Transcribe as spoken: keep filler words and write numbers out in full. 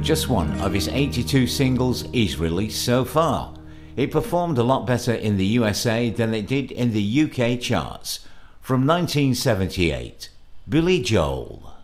Just one of his eighty-two singles he's released so far. It performed a lot better in the U S A than it did in the U K charts. From nineteen seventy-eight, Billy Joel.